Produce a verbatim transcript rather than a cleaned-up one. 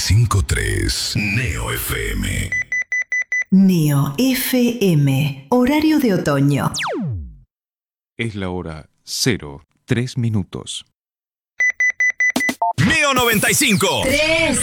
cinco tres Neo F M. Neo F M, horario de otoño. Es la hora cero tres minutos. Neo noventa y cinco. tres